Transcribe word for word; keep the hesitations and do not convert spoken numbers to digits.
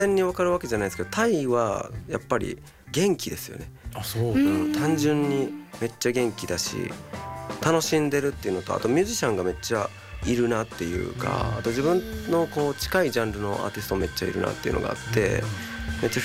全に分かるわけじゃないですけど、タイはやっぱり元気ですよね。 あ、そう、 うん、単純にめっちゃ元気だし楽しんでるっていうのと、あとミュージシャンがめっちゃいるなっていうか、あと自分のこう近いジャンルのアーティストめっちゃいるなっていうのがあって、めっちゃ